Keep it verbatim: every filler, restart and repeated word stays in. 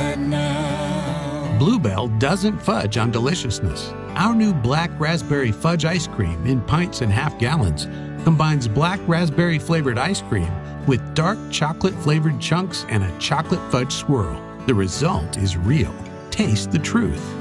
What now? Bluebell doesn't fudge on deliciousness. Our new black raspberry fudge ice cream in pints and half gallons combines black raspberry flavored ice cream with dark chocolate flavored chunks and a chocolate fudge swirl. The result is real. Taste the truth.